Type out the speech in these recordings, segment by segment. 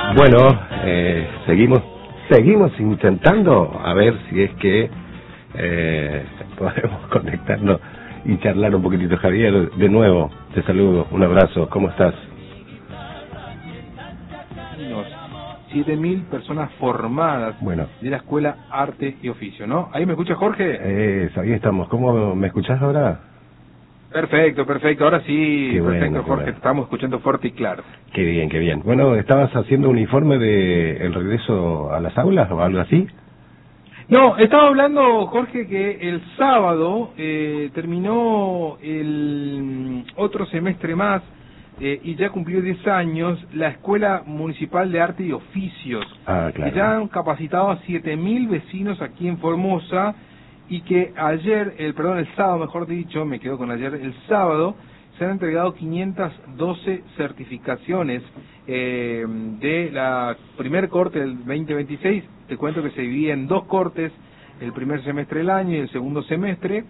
Bueno, seguimos intentando a ver si es que podemos conectarnos y charlar un poquitito. Javier, de nuevo, te saludo, un abrazo, ¿cómo estás? 7.000 personas formadas de la Escuela Arte y Oficio, ¿no? ¿Ahí me escucha, Jorge? Ahí estamos. ¿Cómo me escuchás ahora? Perfecto. Ahora sí, qué perfecto, bueno, Jorge. Te estamos escuchando fuerte y claro. Qué bien. Bueno, ¿estabas haciendo un informe de el regreso a las aulas o algo así? No, estaba hablando, Jorge, que el sábado terminó el otro semestre más y ya cumplió 10 años la Escuela Municipal de Arte y Oficios. Ah, claro. Que ya han capacitado a 7.000 vecinos aquí en Formosa y que el sábado, mejor dicho, me quedo con ayer, el sábado se han entregado 512 certificaciones de la primer corte del 2026. Te cuento que se divide en dos cortes, el primer semestre del año y el segundo semestre,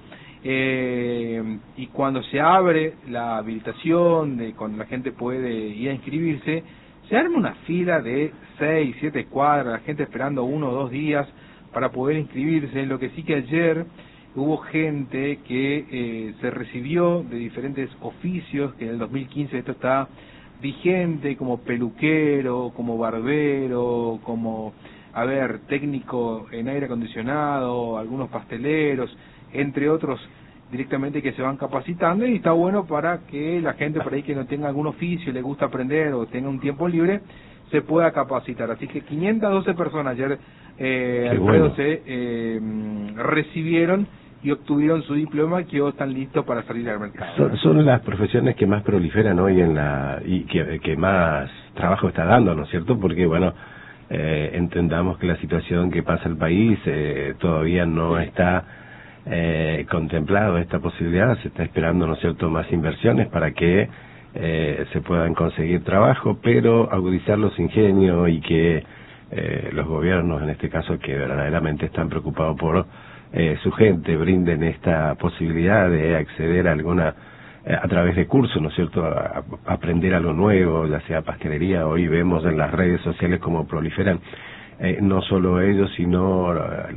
y cuando se abre la habilitación, cuando la gente puede ir a inscribirse, se arma una fila de 6, 7 cuadras, la gente esperando 1 o 2 días para poder inscribirse. Lo que sí que ayer hubo gente que se recibió de diferentes oficios, que en el 2015 esto está vigente, como peluquero, como barbero, como, técnico en aire acondicionado, algunos pasteleros, entre otros directamente que se van capacitando, y está bueno para que la gente por ahí que no tenga algún oficio, le gusta aprender o tenga un tiempo libre, se pueda capacitar. Así que 512 personas ayer, Alfredo, se recibieron y obtuvieron su diploma, que hoy están listos para salir al mercado. Son las profesiones que más proliferan hoy y que más trabajo está dando, ¿no es cierto? Porque, entendamos que la situación que pasa el país todavía no está contemplado esta posibilidad, se está esperando, ¿no es cierto?, más inversiones para que se puedan conseguir trabajo, pero agudizar los ingenios y que los gobiernos, en este caso, que verdaderamente están preocupados por su gente, brinden esta posibilidad de acceder a a través de cursos, ¿no es cierto?, a aprender algo nuevo, ya sea pastelería. Hoy vemos en las redes sociales cómo proliferan no solo ellos, sino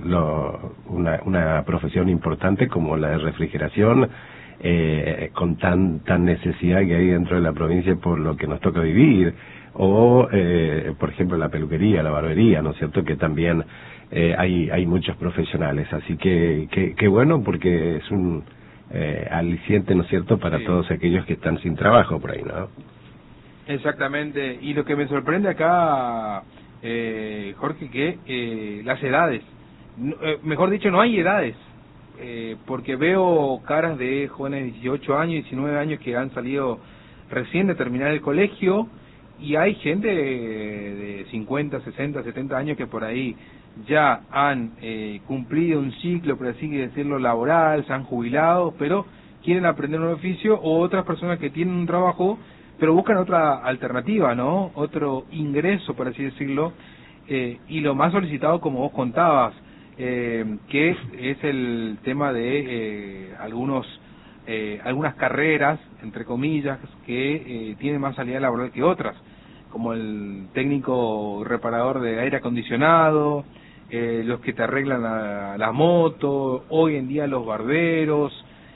una profesión importante como la de refrigeración, con tan necesidad que hay dentro de la provincia por lo que nos toca vivir, o por ejemplo la peluquería, la barbería, ¿no es cierto?, que también hay muchos profesionales. Así que qué bueno, porque es un aliciente, ¿no es cierto?, para todos aquellos que están sin trabajo por ahí, ¿no? Exactamente. Y lo que me sorprende acá, Jorge, que las edades, mejor dicho, no hay edades, porque veo caras de jóvenes de 18 años, 19 años que han salido recién de terminar el colegio, y hay gente de 50, 60, 70 años que por ahí ya han cumplido un ciclo, por así decirlo, laboral, se han jubilado, pero quieren aprender un oficio, o otras personas que tienen un trabajo pero buscan otra alternativa, ¿no? Otro ingreso, por así decirlo, y lo más solicitado, como vos contabas, que es el tema de algunas carreras, entre comillas, que tienen más salida laboral que otras, como el técnico reparador de aire acondicionado, los que te arreglan la moto, hoy en día los barberos,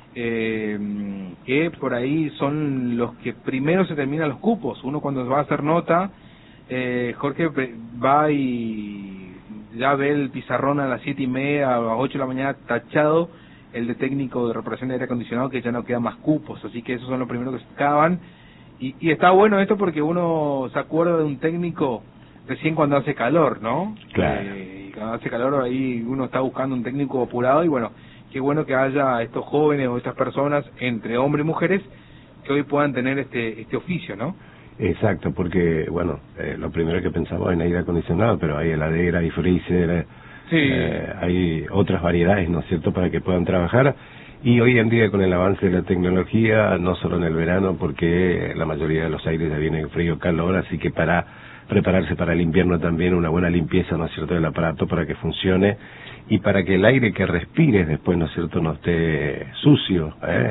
que por ahí son los que primero se terminan los cupos. Uno cuando va a hacer nota, Jorge, va y ya ve el pizarrón a las 7:30, a las 8 de la mañana tachado, el de técnico de reparación de aire acondicionado, que ya no quedan más cupos. Así que esos son los primeros que se acaban, y está bueno esto porque uno se acuerda de un técnico recién cuando hace calor, ¿no? Claro. Y cuando hace calor ahí uno está buscando un técnico apurado, y bueno, qué bueno que haya estos jóvenes o estas personas, entre hombres y mujeres, que hoy puedan tener este oficio, ¿no? Exacto, porque, lo primero que pensamos en aire acondicionado, pero hay heladera, hay freezer, hay otras variedades, ¿no es cierto?, para que puedan trabajar. Y hoy en día, con el avance de la tecnología, no solo en el verano, porque la mayoría de los aires ya vienen frío, calor, así que para prepararse para el invierno también, una buena limpieza, ¿no es cierto?, del aparato para que funcione y para que el aire que respires después, ¿no es cierto?, no esté sucio,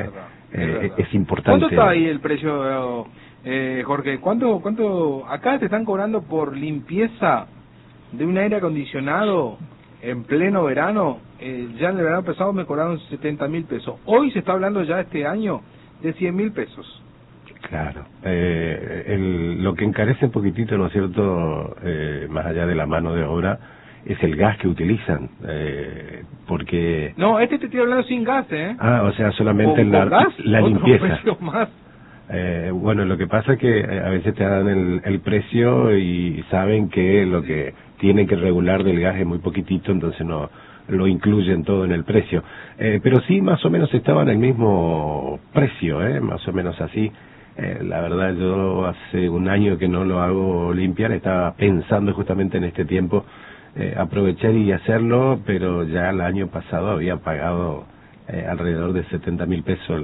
es importante. ¿Cuánto está ahí el precio, Jorge? ¿Cuánto acá te están cobrando por limpieza de un aire acondicionado en pleno verano? Ya en el verano pasado me cobraron 70.000 pesos. Hoy se está hablando ya este año de 100.000 pesos. Claro. Lo que encarece un poquitito, ¿no es cierto?, más allá de la mano de obra, es el gas que utilizan, porque... No, te estoy hablando sin gas, Ah, o sea, solamente la limpieza. Más. Bueno, lo que pasa es que a veces te dan el precio y saben que lo que tienen que regular del gas es muy poquitito, entonces no lo incluyen todo en el precio. Pero sí, más o menos estaba en el mismo precio, más o menos así. La verdad, yo hace un año que no lo hago limpiar, estaba pensando justamente en este tiempo aprovechar y hacerlo, pero ya el año pasado había pagado alrededor de 70.000 pesos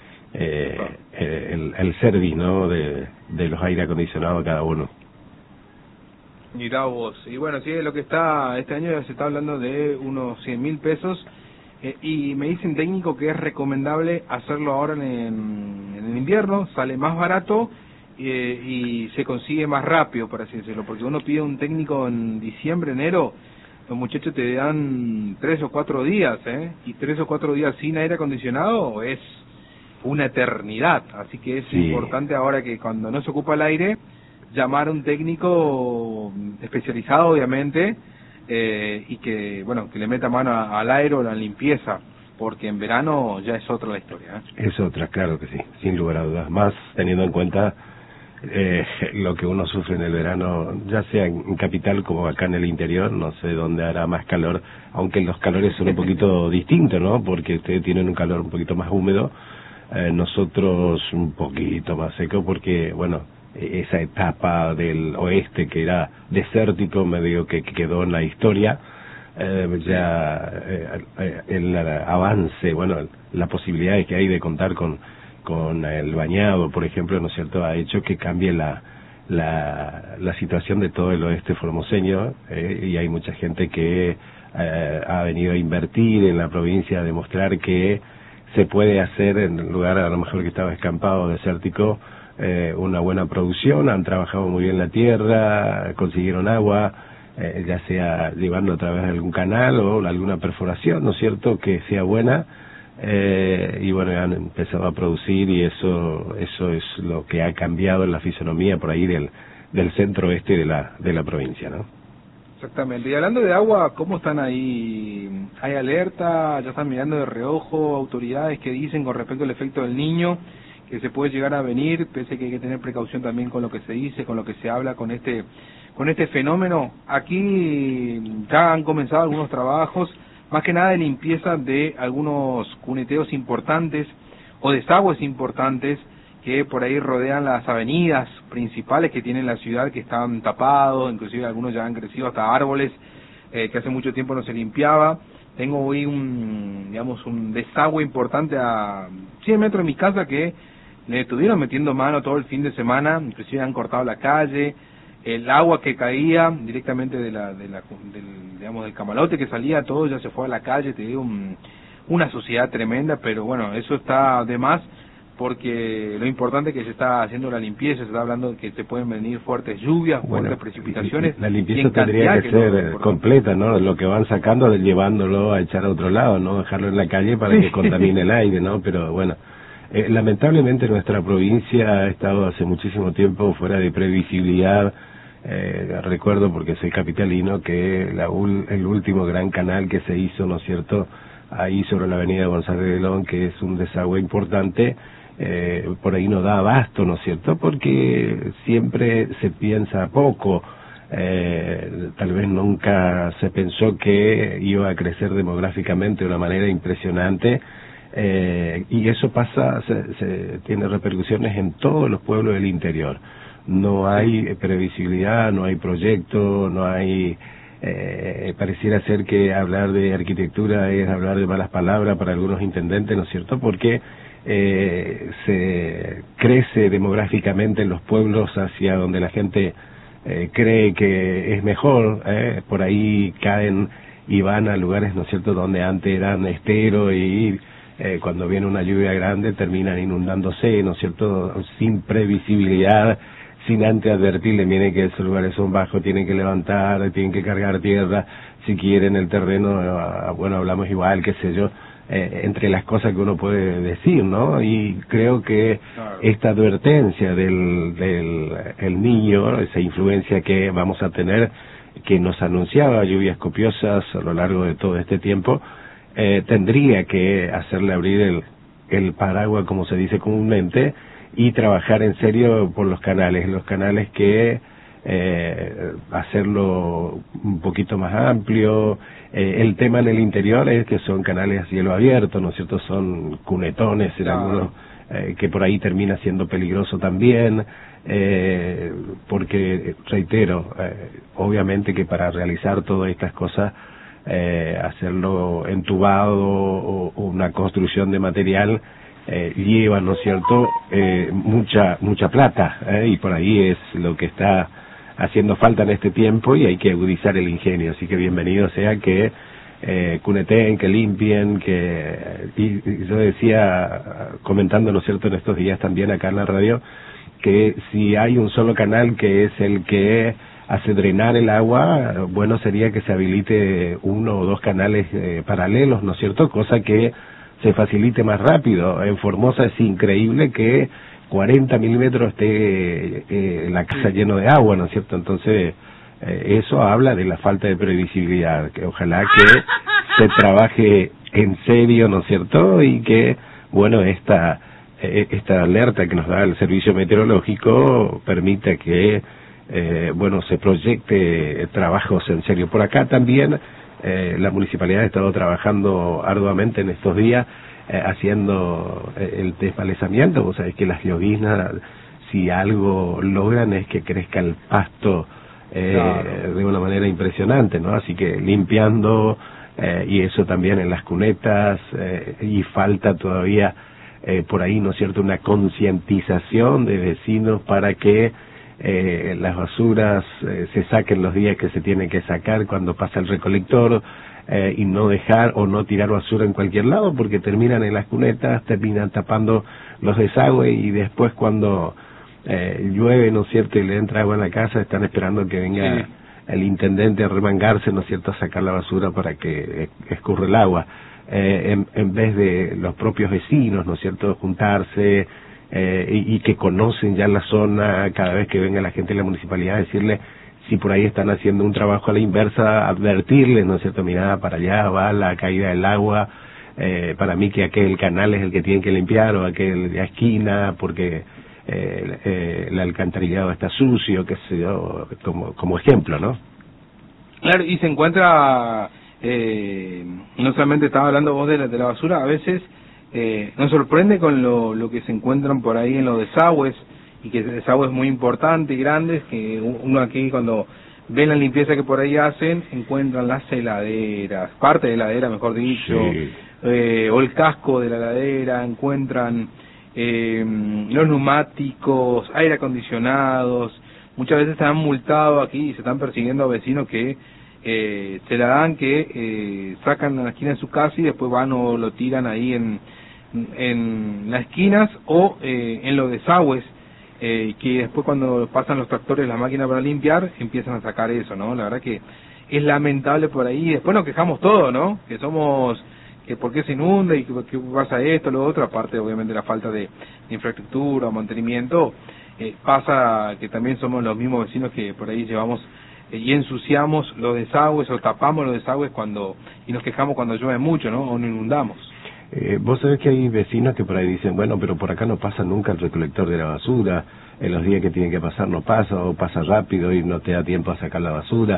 el service, ¿no?, de los aire acondicionados cada uno. Mirá vos, y bueno, sí, lo que está, este año ya se está hablando de unos 100.000 pesos, y me dicen técnico que es recomendable hacerlo ahora en el invierno, sale más barato y se consigue más rápido, por así decirlo, porque uno pide un técnico en diciembre, enero, los muchachos te dan 3 o 4 días, y 3 o 4 días sin aire acondicionado es una eternidad, así que es importante ahora que cuando no se ocupa el aire, llamar a un técnico especializado, obviamente, y que, bueno, que le meta mano al aire o a la limpieza, porque en verano ya es otra la historia. Es otra, claro que sí, sin lugar a dudas, más teniendo en cuenta lo que uno sufre en el verano, ya sea en capital como acá en el interior, no sé dónde hará más calor, aunque los calores son un poquito distintos, ¿no?, porque ustedes tienen un calor un poquito más húmedo, nosotros un poquito más seco, porque, bueno, esa etapa del oeste que era desértico, medio que quedó en la historia, el avance, bueno, la posibilidad que hay de contar con el bañado, por ejemplo, ¿no es cierto?, ha hecho que cambie la situación de todo el oeste formoseño, y hay mucha gente que ha venido a invertir en la provincia, a demostrar que se puede hacer en un lugar a lo mejor que estaba escampado, desértico, una buena producción, han trabajado muy bien la tierra, consiguieron agua, ya sea llevando a través de algún canal o alguna perforación, ¿no es cierto?, que sea buena, y bueno, han empezado a producir, y eso es lo que ha cambiado en la fisonomía por ahí del centro oeste de la provincia, ¿no? Exactamente. Y hablando de agua, ¿cómo están ahí? ¿Hay alerta? ¿Ya están mirando de reojo autoridades que dicen con respecto al efecto del Niño, que se puede llegar a venir, pese que hay que tener precaución también con lo que se dice, con lo que se habla, con este fenómeno? Aquí ya han comenzado algunos trabajos, más que nada de limpieza de algunos cuneteos importantes o desagües importantes que por ahí rodean las avenidas principales que tiene la ciudad, que están tapados, inclusive algunos ya han crecido hasta árboles que hace mucho tiempo no se limpiaba. Tengo hoy un desagüe importante a 100 metros de mi casa que le estuvieron metiendo mano todo el fin de semana, inclusive han cortado la calle, el agua que caía directamente del camalote que salía, todo ya se fue a la calle, te digo, una suciedad tremenda, pero bueno, eso está de más, porque lo importante es que se está haciendo la limpieza, se está hablando de que se pueden venir fuertes lluvias, fuertes precipitaciones. La limpieza tendría que ser completa, ¿no? Lo que van sacando, llevándolo a echar a otro lado, no dejarlo en la calle para que contamine el aire, ¿no? Pero bueno, lamentablemente nuestra provincia ha estado hace muchísimo tiempo fuera de previsibilidad. Recuerdo, porque soy capitalino, que el último gran canal que se hizo, ¿no es cierto?, ahí sobre la avenida González de León, que es un desagüe importante, por ahí no da abasto, ¿no es cierto?, porque siempre se piensa poco, tal vez nunca se pensó que iba a crecer demográficamente de una manera impresionante, y eso pasa, tiene repercusiones en todos los pueblos del interior. No hay previsibilidad, no hay proyecto, no hay... pareciera ser que hablar de arquitectura es hablar de malas palabras para algunos intendentes, ¿no es cierto?, porque se crece demográficamente en los pueblos hacia donde la gente cree que es mejor, por ahí caen y van a lugares, ¿no es cierto?, donde antes eran esteros y cuando viene una lluvia grande terminan inundándose, ¿no es cierto?, sin previsibilidad, sin antes advertirle, miren que esos lugares son bajos, tienen que levantar, tienen que cargar tierra, si quieren el terreno, bueno, hablamos igual, qué sé yo, entre las cosas que uno puede decir, ¿no? Y creo que esta advertencia del niño, esa influencia que vamos a tener, que nos anunciaba lluvias copiosas a lo largo de todo este tiempo, tendría que hacerle abrir el paraguas, como se dice comúnmente, y trabajar en serio por los canales que hacerlo un poquito más amplio. El tema en el interior es que son canales a cielo abierto, ¿no es cierto?, son cunetones en algunos, que por ahí termina siendo peligroso también, porque, reitero, obviamente que para realizar todas estas cosas, hacerlo entubado o una construcción de material, lleva, ¿no es cierto?, mucha plata, y por ahí es lo que está haciendo falta en este tiempo, y hay que agudizar el ingenio. Así que bienvenido sea que cuneten, que limpien, y yo decía, comentando, ¿no es cierto?, en estos días también acá en la radio, que si hay un solo canal que es el que hace drenar el agua, bueno, sería que se habilite 1 o 2 canales paralelos, ¿no es cierto?, cosa que se facilite más rápido. En Formosa es increíble que 40 milímetros esté la casa lleno de agua, ¿no es cierto? Entonces, eso habla de la falta de previsibilidad, que ojalá que se trabaje en serio, ¿no es cierto?, y que, bueno, esta alerta que nos da el servicio meteorológico permita que, bueno, se proyecte trabajos en serio. Por acá también la municipalidad ha estado trabajando arduamente en estos días, haciendo el desmalezamiento. Vos sabés que las lloviznas, si algo logran es que crezca el pasto de una manera impresionante, ¿no? Así que limpiando, y eso también en las cunetas, y falta todavía por ahí, ¿no es cierto?, una concientización de vecinos para que las basuras se saquen los días que se tienen que sacar cuando pasa el recolector, y no dejar o no tirar basura en cualquier lado, porque terminan en las cunetas, terminan tapando los desagües, y después cuando llueve, ¿no es cierto?, y le entra agua en la casa, están esperando que venga el intendente a remangarse, ¿no es cierto?, a sacar la basura para que escurra el agua, en vez de los propios vecinos, ¿no es cierto?, juntarse, y que conocen ya la zona, cada vez que venga la gente de la municipalidad, decirle si por ahí están haciendo un trabajo a la inversa, advertirles, ¿no es cierto?, mirá, para allá va la caída del agua, para mí que aquel canal es el que tienen que limpiar, o aquel de la esquina, porque el alcantarillado está sucio, qué sé yo, como ejemplo, ¿no? Claro, y se encuentra, no solamente estaba hablando vos de la basura, a veces nos sorprende con lo que se encuentran por ahí en los desagües, y que desagües muy importantes y grandes, que uno aquí cuando ve la limpieza que por ahí hacen, encuentran las heladeras, parte de la heladera mejor dicho, o el casco de la heladera, encuentran los neumáticos, aire acondicionados. Muchas veces se han multado aquí y se están persiguiendo a vecinos que se la dan, que sacan a la esquina de su casa y después van o lo tiran ahí en las esquinas o en los desagües, que después cuando pasan los tractores, las máquinas para limpiar, empiezan a sacar eso, ¿no? La verdad que es lamentable por ahí. Después nos quejamos todos, ¿no?, que somos, que por qué se inunda y que pasa esto, lo otro, aparte obviamente la falta de infraestructura o mantenimiento. Pasa que también somos los mismos vecinos que por ahí llevamos y ensuciamos los desagües o tapamos los desagües y nos quejamos cuando llueve mucho, ¿no?, o nos inundamos. Vos sabés que hay vecinos que por ahí dicen, bueno, pero por acá no pasa nunca el recolector de la basura, en los días que tienen que pasar no pasa, o pasa rápido y no te da tiempo a sacar la basura,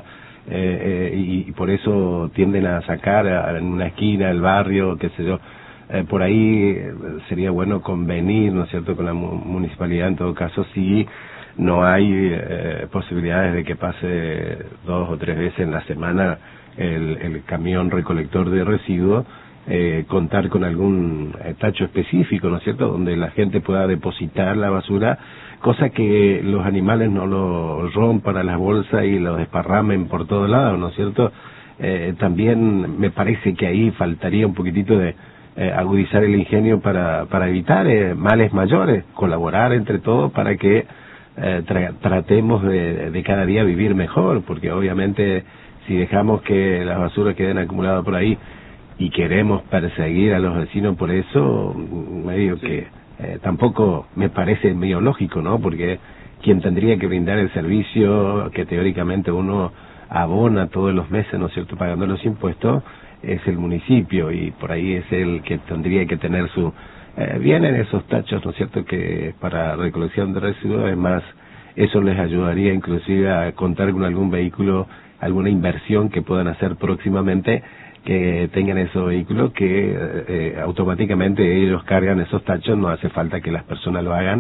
y por eso tienden a sacar en una esquina del barrio, qué sé yo. Por ahí sería bueno convenir, ¿no es cierto?, con la municipalidad, en todo caso, si no hay posibilidades de que pase 2 o 3 veces en la semana el camión recolector de residuos, contar con algún tacho específico, ¿no es cierto?, donde la gente pueda depositar la basura, cosa que los animales no lo rompan a las bolsas y lo desparramen por todos lados, ¿no es cierto? También me parece que ahí faltaría un poquitito de agudizar el ingenio para evitar males mayores, colaborar entre todos para que tratemos de cada día vivir mejor, porque obviamente si dejamos que las basuras queden acumuladas por ahí y queremos perseguir a los vecinos por eso, medio que tampoco me parece medio lógico, ¿no? Porque quien tendría que brindar el servicio que teóricamente uno abona todos los meses, ¿no es cierto?, pagando los impuestos, es el municipio, y por ahí es el que tendría que tener su... vienen esos tachos, ¿no es cierto?, que para recolección de residuos, es más, eso les ayudaría inclusive a contar con algún vehículo, alguna inversión que puedan hacer próximamente, que tengan esos vehículos que automáticamente ellos cargan esos tachos, no hace falta que las personas lo hagan,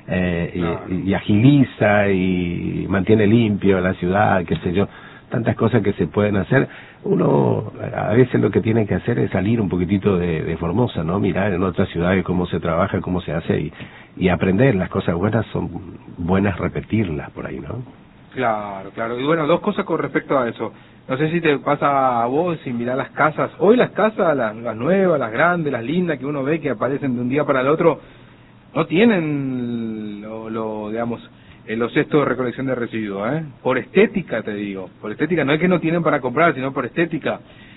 y agiliza y mantiene limpio la ciudad, qué sé yo, tantas cosas que se pueden hacer. Uno a veces lo que tiene que hacer es salir un poquitito de Formosa, ¿no? Mirar en otras ciudades cómo se trabaja, cómo se hace, y aprender. Las cosas buenas son buenas repetirlas por ahí, ¿no? Claro, claro. Y bueno, dos cosas con respecto a eso. No sé si te pasa a vos sin mirar las casas. Hoy las casas, las nuevas, las grandes, las lindas que uno ve que aparecen de un día para el otro, no tienen digamos, los cestos de recolección de residuos, por estética te digo, por estética, no es que no tienen para comprar, sino por estética,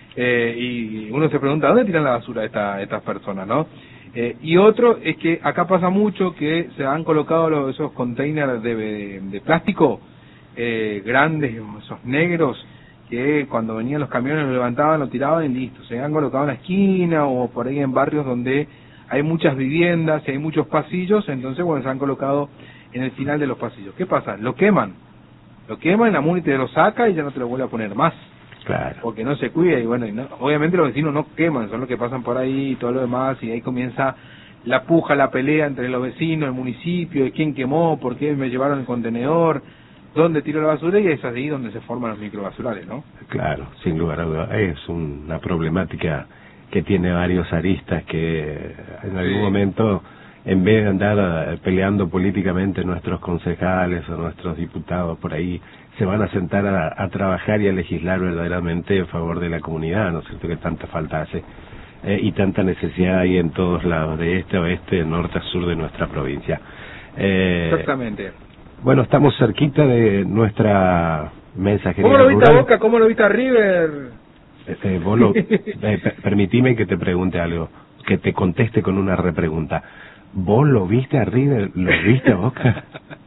y uno se pregunta, ¿dónde tiran la basura estas personas, no? Y otro es que acá pasa mucho que se han colocado esos containers de plástico, grandes, esos negros, que cuando venían los camiones lo levantaban, lo tiraban y listo, se han colocado en la esquina o por ahí en barrios donde hay muchas viviendas y hay muchos pasillos, entonces bueno, se han colocado en el final de los pasillos. ¿Qué pasa? Lo queman, la MUNI te lo saca y ya no te lo vuelve a poner más. Claro. Porque no se cuida y bueno, obviamente los vecinos no queman, son los que pasan por ahí y todo lo demás, y ahí comienza la puja, la pelea entre los vecinos, el municipio, de quién quemó, por qué me llevaron el contenedor, dónde tiro la basura, y es ahí donde se forman los microbasurales, ¿no? Claro, sin lugar a dudas, es una problemática que tiene varios aristas que en algún momento, en vez de andar peleando políticamente nuestros concejales o nuestros diputados por ahí, se van a sentar a trabajar y a legislar verdaderamente en favor de la comunidad, ¿no es cierto?, que tanta falta hace y tanta necesidad hay en todos lados, de este a oeste, de norte a sur de nuestra provincia. Exactamente. Bueno, estamos cerquita de nuestra mensajería. ¿Cómo lo viste a Boca? ¿Cómo lo viste a River? Permitime que te pregunte algo, que te conteste con una repregunta. ¿Vos lo viste a River? ¿Lo viste a Boca?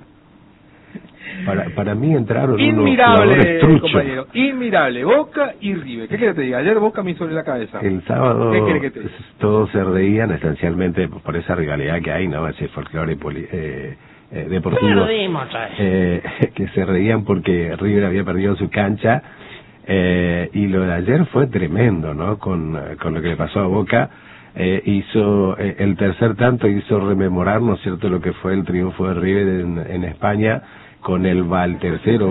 Para mí entraron inmirable, unos compañero, inmirable, Boca y River. ¿Qué querés que te diga? Ayer Boca me hizo en la cabeza. El sábado todos se reían esencialmente por esa rivalidad que hay, ¿no? Ese folclore deportivo, que se reían porque River había perdido su cancha, y lo de ayer fue tremendo, ¿no? Con lo que le pasó a Boca. Hizo el tercer tanto, hizo rememorar, ¿no es cierto?, lo que fue el triunfo de River en España, con el va al tercero.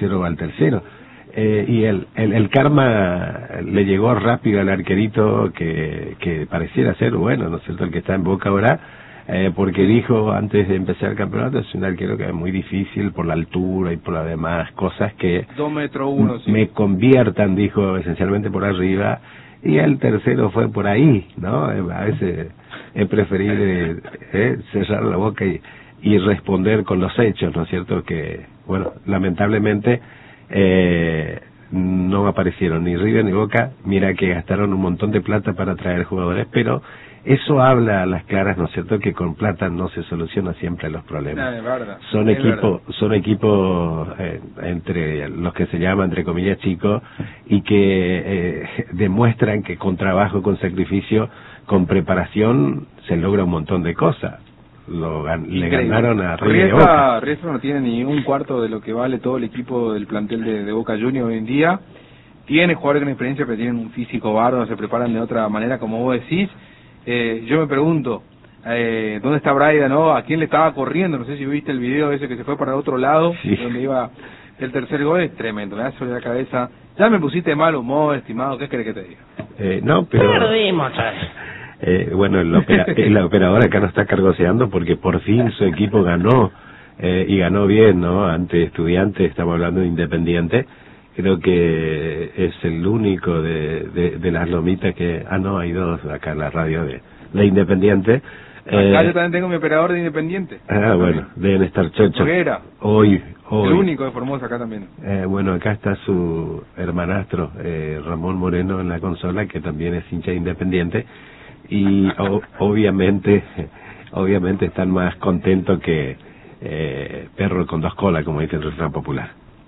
Y el karma le llegó rápido al arquerito que pareciera ser, bueno, ¿no es cierto?, el que está en Boca ahora, porque dijo antes de empezar el campeonato, es un arquero que es muy difícil por la altura y por las demás cosas que 2,1 metros, sí, me conviertan, dijo, esencialmente por arriba. Y el tercero fue por ahí, ¿no? A veces es preferible cerrar la boca y responder con los hechos, ¿no es cierto? Que, bueno, lamentablemente no aparecieron ni River ni Boca. Mira que gastaron un montón de plata para traer jugadores, pero eso habla a las claras, ¿no es cierto?, que con plata no se soluciona siempre los problemas. Son equipos entre los que se llaman, entre comillas, chicos, y que demuestran que con trabajo, con sacrificio, con preparación, se logra un montón de cosas. Le ganaron a River y Boca. Riestra no tiene ni un cuarto de lo que vale todo el equipo del plantel de Boca Juniors hoy en día. Tiene jugadores con experiencia, pero tienen un físico bárbaro, se preparan de otra manera, como vos decís. Yo me pregunto, ¿dónde está Braida, no? ¿A quién le estaba corriendo? No sé si viste el video ese que se fue para el otro lado, sí, donde iba el tercer gol. Es tremendo, me da sobre la cabeza. Ya me pusiste mal humor, estimado, ¿qué querés que te diga? No, pero... Perdimos, bueno, el operador acá no está cargoseando porque por fin su equipo ganó, y ganó bien, ¿no? Ante Estudiantes, estamos hablando de Independiente, Creo que es el único de las lomitas que... Ah, no, hay dos acá en la radio de Independiente. Acá yo también tengo mi operador de Independiente. Ah, bueno, deben estar chochos. Hoy. El único de Formosa acá también. Bueno, acá está su hermanastro, Ramón Moreno, en la consola, que también es hincha de Independiente. Y obviamente están más contentos que perro con dos colas, como dice el refrán popular.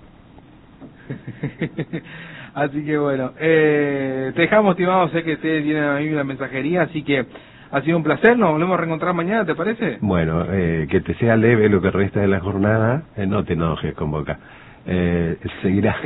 Así que bueno, te dejamos, estimado, sé que ustedes tienen a mí la mensajería, así que ha sido un placer, nos volvemos a reencontrar mañana, ¿te parece? Bueno, que te sea leve lo que resta de la jornada, no te enojes con Boca, seguirá,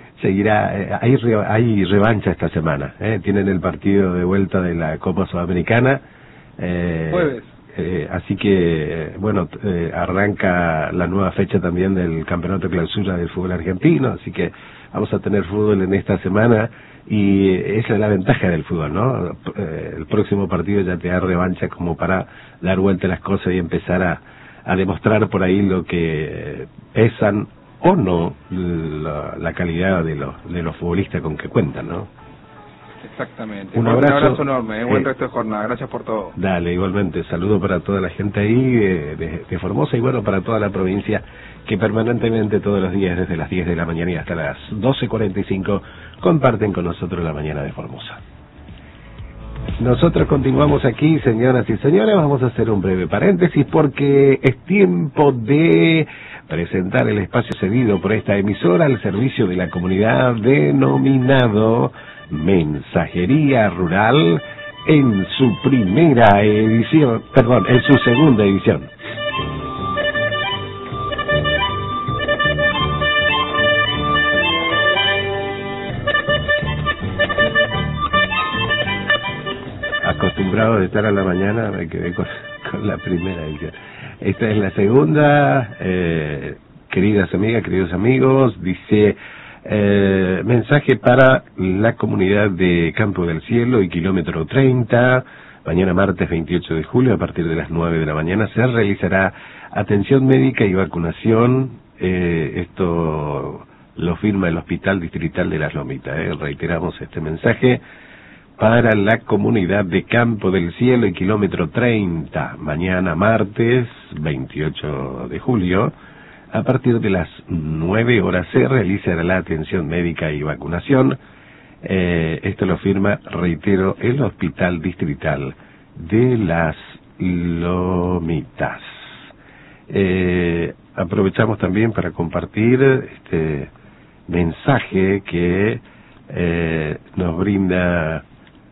hay revancha esta semana, tienen el partido de vuelta de la Copa Sudamericana, jueves. Así que, bueno, arranca la nueva fecha también del Campeonato de Clausura del fútbol argentino, así que vamos a tener fútbol en esta semana y esa es la ventaja del fútbol, ¿no? El próximo partido ya te da revancha como para dar vuelta a las cosas y empezar a demostrar por ahí lo que pesan o no la calidad de los futbolistas con que cuentan, ¿no? Exactamente. Un abrazo enorme, buen resto de jornada. Gracias por todo. Dale, igualmente. Saludo para toda la gente ahí de Formosa y bueno, para toda la provincia que permanentemente todos los días desde las 10 de la mañana y hasta las 12:45 comparten con nosotros la mañana de Formosa. Nosotros continuamos aquí, señoras y señores. Vamos a hacer un breve paréntesis porque es tiempo de presentar el espacio cedido por esta emisora al servicio de la comunidad denominado Mensajería Rural en su primera edición, en su segunda edición. Acostumbrado de estar a la mañana, me quedé con la primera edición. Esta es la segunda, queridas amigas, queridos amigos, dice... mensaje para la comunidad de Campo del Cielo y kilómetro 30. Mañana martes 28 de julio a partir de las 9 de la mañana se realizará atención médica y vacunación. Esto lo firma el Hospital Distrital de Las Lomitas. Reiteramos este mensaje para la comunidad de Campo del Cielo y kilómetro 30. Mañana martes 28 de julio a partir de las 9 horas se realizará la atención médica y vacunación. Esto lo firma, reitero, el Hospital Distrital de Las Lomitas. Aprovechamos también para compartir este mensaje que nos brinda,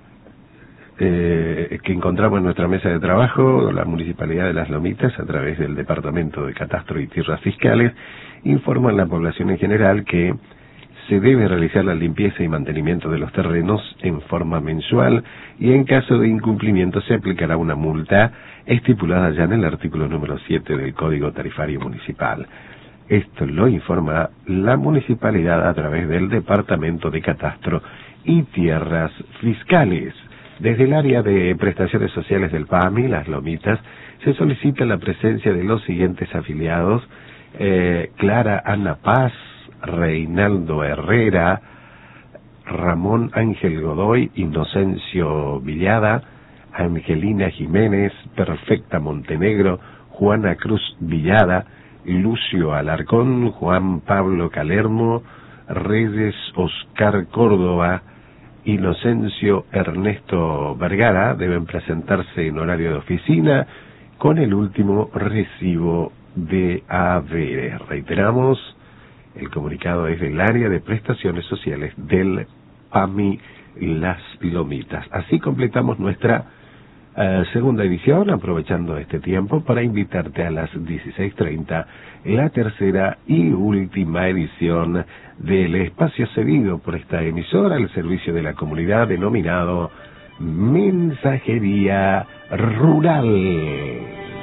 que encontramos en nuestra mesa de trabajo. La Municipalidad de Las Lomitas, a través del Departamento de Catastro y Tierras Fiscales, informa a la población en general que se debe realizar la limpieza y mantenimiento de los terrenos en forma mensual y en caso de incumplimiento se aplicará una multa estipulada ya en el artículo número 7 del Código Tarifario Municipal. Esto lo informa la Municipalidad a través del Departamento de Catastro y Tierras Fiscales. Desde el área de prestaciones sociales del PAMI, Las Lomitas, se solicita la presencia de los siguientes afiliados: Clara Ana Paz, Reinaldo Herrera, Ramón Ángel Godoy, Inocencio Villada, Angelina Jiménez, Perfecta Montenegro, Juana Cruz Villada, Lucio Alarcón, Juan Pablo Calermo, Reyes Oscar Córdoba, Inocencio Ernesto Vergara. Deben presentarse en horario de oficina con el último recibo de haberes. Reiteramos, el comunicado es del área de prestaciones sociales del PAMI Las Lomitas. Así completamos nuestra segunda edición, aprovechando este tiempo para invitarte a las 16:30, la tercera y última edición del espacio cedido por esta emisora al servicio de la comunidad denominado Mensajería Rural.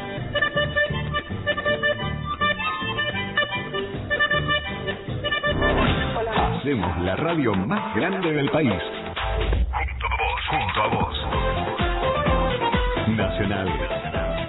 Hacemos la radio más grande del país. Junto a vos. Nacional